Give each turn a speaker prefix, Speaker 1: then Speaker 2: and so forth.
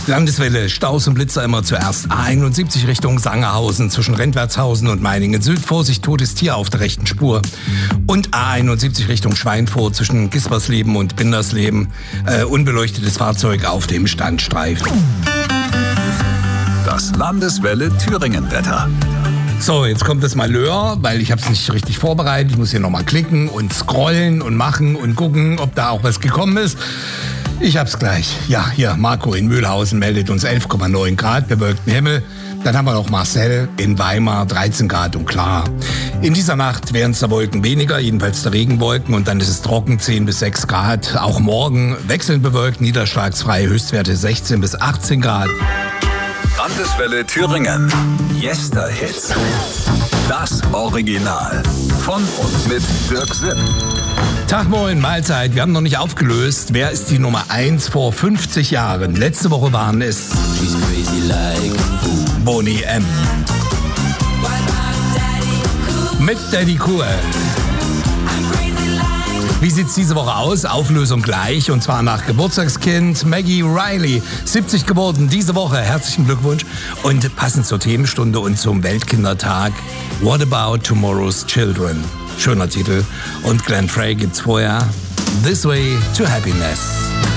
Speaker 1: Landeswelle, Staus und Blitzer immer zuerst. A71 Richtung Sangerhausen zwischen Rentwertshausen und Meiningen Süd. Vorsicht, totes Tier auf der rechten Spur. Und A71 Richtung Schweinfurt zwischen Gispersleben und Bindersleben. Unbeleuchtetes Fahrzeug auf dem Standstreifen.
Speaker 2: Das Landeswelle Thüringen-Wetter.
Speaker 1: So, jetzt kommt das Malheur, weil ich habe es nicht richtig vorbereitet. Ich muss hier nochmal klicken und scrollen und machen und gucken, ob da auch was gekommen ist. Ich hab's gleich. Ja, hier, Marco in Mühlhausen meldet uns 11,9 Grad, bewölkten Himmel. Dann haben wir noch Marcel in Weimar, 13 Grad und klar. In dieser Nacht werden es der Wolken weniger, jedenfalls der Regenwolken. Und dann ist es trocken, 10 bis 6 Grad. Auch morgen wechselnd bewölkt, niederschlagsfrei, Höchstwerte 16 bis 18 Grad.
Speaker 2: Landeswelle Thüringen. Yesterhits. Das Original. Von und mit Dirk Sipp.
Speaker 1: Tag, moin, Mahlzeit. Wir haben noch nicht aufgelöst. Wer ist die Nummer 1 vor 50 Jahren? Letzte Woche waren es Boney M. Mit Daddy Cool. Wie sieht's diese Woche aus? Auflösung gleich, und zwar nach Geburtstagskind Maggie Riley, 70 geworden diese Woche. Herzlichen Glückwunsch. Und passend zur Themenstunde und zum Weltkindertag, What About Tomorrow's Children? Schöner Titel. Und Glenn Frey gibt's vorher This Way to Happiness.